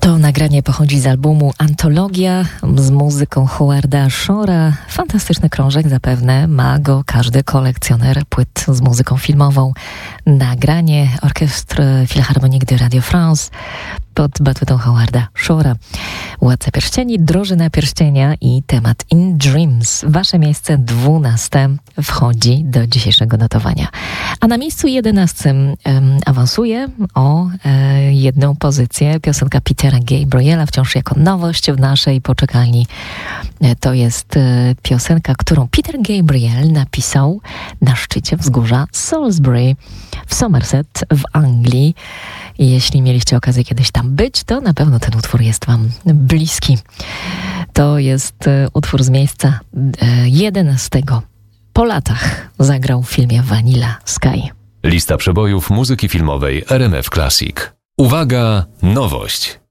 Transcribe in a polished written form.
To nagranie pochodzi z albumu Antologia z muzyką Howarda Shore'a. Fantastyczny krążek, zapewne ma go każdy kolekcjoner płyt z muzyką filmową. Nagranie Orchestre Philharmonique de Radio France pod batutą Howarda Shore'a. Władca Pierścieni, Drożyna Pierścienia i temat In Dreams. Wasze miejsce 12 wchodzi do dzisiejszego notowania. A na miejscu 11 awansuje o jedną pozycję piosenka Petera Gabriela, wciąż jako nowość w naszej poczekalni. To jest piosenka, którą Peter Gabriel napisał na szczycie wzgórza Salisbury w Somerset w Anglii. I jeśli mieliście okazję kiedyś tam być, to na pewno ten utwór jest wam bliski. To jest utwór z miejsca 11. Po latach zagrał w filmie Vanilla Sky. Lista przebojów muzyki filmowej RMF Classic. Uwaga, nowość!